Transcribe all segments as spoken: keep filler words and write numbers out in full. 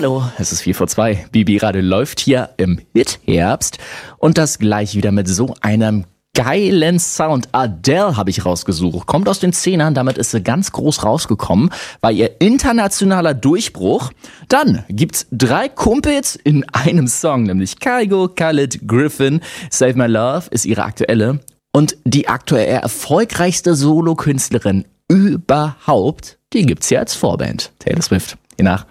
Hallo, es ist vier vor zwei. Bibi Radio läuft hier im Hit-Herbst und das gleich wieder mit so einem geilen Sound. Adele habe ich rausgesucht. Kommt aus den Zehnern, damit ist sie ganz groß rausgekommen. War ihr internationaler Durchbruch. Dann gibt's drei Kumpels in einem Song, nämlich Kygo, Khalid, Griffin. Save My Love ist ihre aktuelle. Und die aktuell erfolgreichste Solo-Künstlerin überhaupt, die gibt's hier als Vorband. Taylor Swift. Je nach.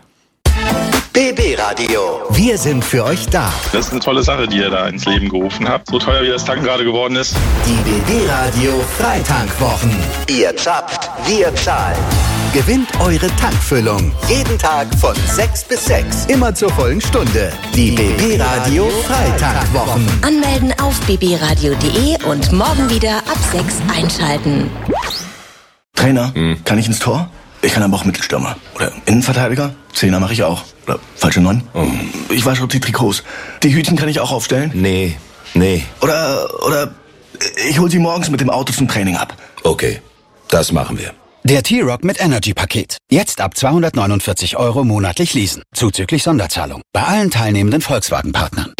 B B Radio. Wir sind für euch da. Das ist eine tolle Sache, die ihr da ins Leben gerufen habt. So teuer wie das Tanken gerade geworden ist. Die B B Radio Freitankwochen. Ihr zapft, wir zahlen. Gewinnt eure Tankfüllung. Jeden Tag von sechs bis sechs. Immer zur vollen Stunde. Die B B Radio Freitankwochen. Anmelden auf b b radio punkt d e und morgen wieder ab sechs einschalten. Trainer, hm. kann ich ins Tor? Ich kann aber auch Mittelstürmer. Oder Innenverteidiger. Zehner mache ich auch. Oder falsche Neun. Oh. Ich wasche auch die Trikots. Die Hütchen kann ich auch aufstellen. Nee, nee. Oder, oder ich hol sie morgens mit dem Auto zum Training ab. Okay, das machen wir. Der T-Rock mit Energy-Paket. Jetzt ab zweihundertneunundvierzig Euro monatlich leasen. Zuzüglich Sonderzahlung. Bei allen teilnehmenden Volkswagen-Partnern.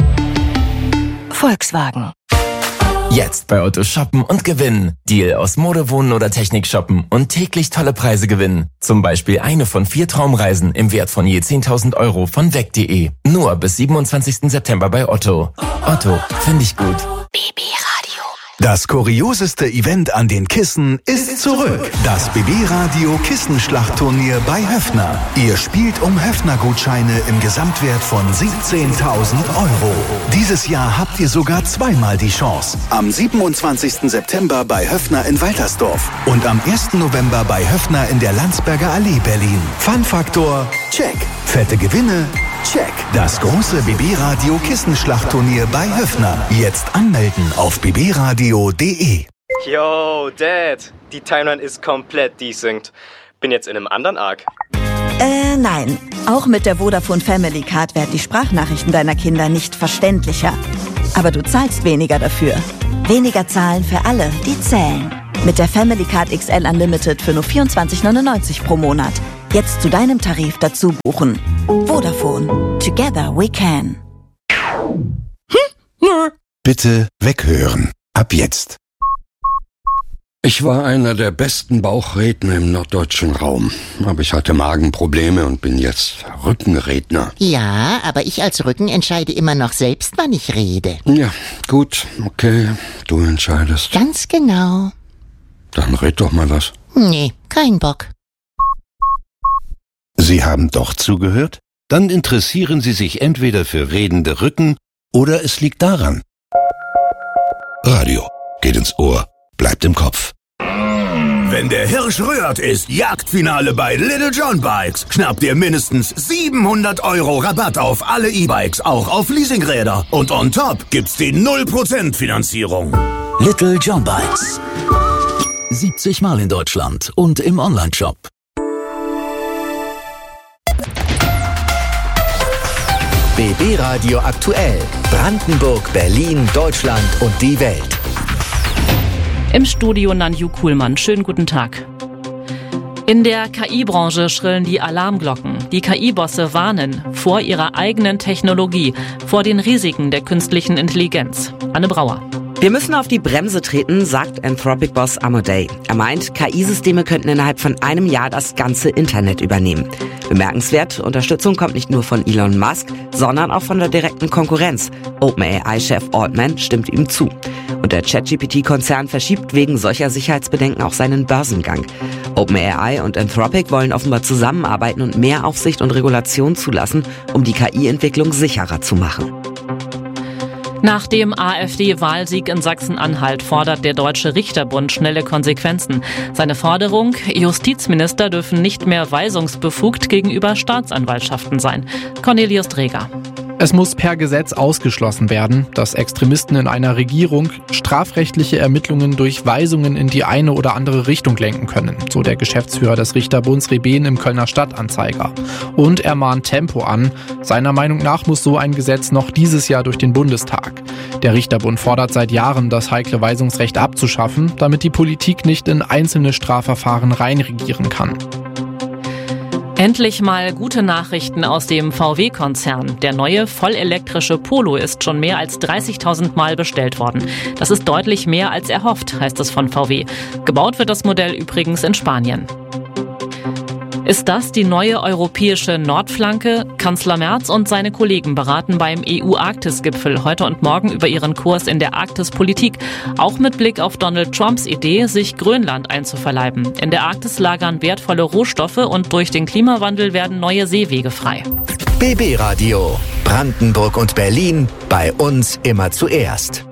Volkswagen. Jetzt bei Otto shoppen und gewinnen. Deal aus Mode, Wohnen oder Technik shoppen und täglich tolle Preise gewinnen. Zum Beispiel eine von vier Traumreisen im Wert von je zehntausend Euro von weg punkt de. Nur bis siebenundzwanzigsten September bei Otto. Otto, finde ich gut. B B Radio. Das kurioseste Event an den Kissen ist zurück. Das B B Radio Kissenschlachtturnier bei Höffner. Ihr spielt um Höffner-Gutscheine im Gesamtwert von siebzehntausend Euro. Dieses Jahr habt ihr sogar zweimal die Chance. Am siebenundzwanzigsten September bei Höffner in Waltersdorf und am ersten November bei Höffner in der Landsberger Allee Berlin. Fun-Faktor, check. Fette Gewinne, check. Das große B B Radio Kissenschlachtturnier bei Höffner. Jetzt anmelden auf b b radio punkt d e. Yo, Dad, die Timeline ist komplett desynced. Bin jetzt in einem anderen Arc. Äh, nein. Auch mit der Vodafone Family Card werden die Sprachnachrichten deiner Kinder nicht verständlicher. Aber du zahlst weniger dafür. Weniger zahlen für alle, die zählen. Mit der Family Card X L Unlimited für nur vierundzwanzig neunundneunzig pro Monat. Jetzt zu deinem Tarif dazu buchen. Vodafone. Together we can. Bitte weghören. Ab jetzt. Ich war einer der besten Bauchredner im norddeutschen Raum. Aber ich hatte Magenprobleme und bin jetzt Rückenredner. Ja, aber ich als Rücken entscheide immer noch selbst, wann ich rede. Ja, gut, okay, du entscheidest. Ganz genau. Dann red doch mal was. Nee, kein Bock. Sie haben doch zugehört? Dann interessieren Sie sich entweder für redende Rücken oder es liegt daran. Radio geht ins Ohr, bleibt im Kopf. Wenn der Hirsch rührt, ist Jagdfinale bei Little John Bikes. Schnappt ihr mindestens siebenhundert Euro Rabatt auf alle E-Bikes, auch auf Leasingräder. Und on top gibt's die null Prozent Finanzierung. Little John Bikes. siebzig Mal in Deutschland und im Onlineshop. B B Radio aktuell. Brandenburg, Berlin, Deutschland und die Welt. Im Studio Nanju Kuhlmann. Schönen guten Tag. In der K I-Branche schrillen die Alarmglocken. Die K I-Bosse warnen vor ihrer eigenen Technologie, vor den Risiken der künstlichen Intelligenz. Anne Brauer. Wir müssen auf die Bremse treten, sagt Anthropic-Boss Amodei. Er meint, K I-Systeme könnten innerhalb von einem Jahr das ganze Internet übernehmen. Bemerkenswert, Unterstützung kommt nicht nur von Elon Musk, sondern auch von der direkten Konkurrenz. OpenAI-Chef Altman stimmt ihm zu. Und der ChatGPT-Konzern verschiebt wegen solcher Sicherheitsbedenken auch seinen Börsengang. OpenAI und Anthropic wollen offenbar zusammenarbeiten und mehr Aufsicht und Regulation zulassen, um die K I-Entwicklung sicherer zu machen. Nach dem AfD-Wahlsieg in Sachsen-Anhalt fordert der Deutsche Richterbund schnelle Konsequenzen. Seine Forderung: Justizminister dürfen nicht mehr weisungsbefugt gegenüber Staatsanwaltschaften sein. Cornelius Dreger. Es muss per Gesetz ausgeschlossen werden, dass Extremisten in einer Regierung strafrechtliche Ermittlungen durch Weisungen in die eine oder andere Richtung lenken können, so der Geschäftsführer des Richterbunds Reben im Kölner Stadtanzeiger. Und er mahnt Tempo an. Seiner Meinung nach muss so ein Gesetz noch dieses Jahr durch den Bundestag. Der Richterbund fordert seit Jahren, das heikle Weisungsrecht abzuschaffen, damit die Politik nicht in einzelne Strafverfahren reinregieren kann. Endlich mal gute Nachrichten aus dem V W-Konzern. Der neue vollelektrische Polo ist schon mehr als dreißigtausend Mal bestellt worden. Das ist deutlich mehr als erhofft, heißt es von V W. Gebaut wird das Modell übrigens in Spanien. Ist das die neue europäische Nordflanke? Kanzler Merz und seine Kollegen beraten beim E U-Arktis-Gipfel heute und morgen über ihren Kurs in der Arktispolitik. Auch mit Blick auf Donald Trumps Idee, sich Grönland einzuverleiben. In der Arktis lagern wertvolle Rohstoffe und durch den Klimawandel werden neue Seewege frei. B B Radio. Brandenburg und Berlin. Bei uns immer zuerst.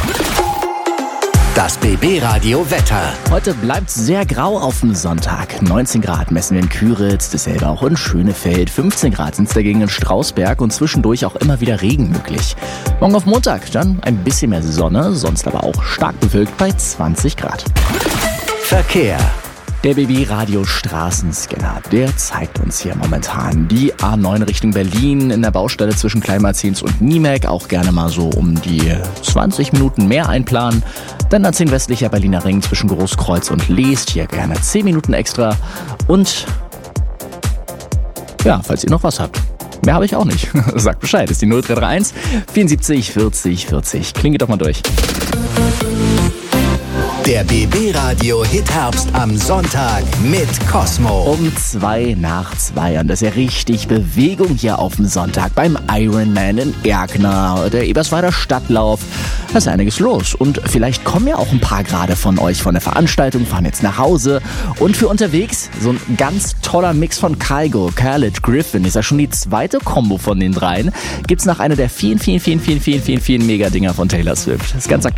Das B B Radio Wetter. Heute bleibt sehr grau auf dem Sonntag. neunzehn Grad messen wir in Küritz, dasselbe auch in Schönefeld. fünfzehn Grad sind es dagegen in Strausberg und zwischendurch auch immer wieder Regen möglich. Morgen auf Montag dann ein bisschen mehr Sonne, sonst aber auch stark bewölkt bei zwanzig Grad. Verkehr. Der B B-Radio Straßenscanner, der zeigt uns hier momentan die A neun Richtung Berlin in der Baustelle zwischen Kleinmarzens und Niemek. Auch gerne mal so um die zwanzig Minuten mehr einplanen. Dann A zehn westlicher Berliner Ring zwischen Großkreuz und Leest. Hier gerne zehn Minuten extra. Und ja, falls ihr noch was habt. Mehr habe ich auch nicht. Sagt Bescheid. Ist die null drei drei eins vierundsiebzig vierzig vierzig. Klingelt doch mal durch. Der B B-Radio Hitherbst am Sonntag mit Cosmo. Um zwei nach zwei. Und das ist ja richtig Bewegung hier auf dem Sonntag beim Ironman in Erkner, der Eberswalder Stadtlauf. Da ist einiges los. Und vielleicht kommen ja auch ein paar gerade von euch von der Veranstaltung, fahren jetzt nach Hause. Und für unterwegs so ein ganz toller Mix von Kygo, Khaled, Griffin. Ist ja schon die zweite Kombo von den dreien. Gibt's nach einer der vielen, vielen, vielen, vielen, vielen, vielen, vielen Mega-Dinger von Taylor Swift. Das ist ganz aktuell.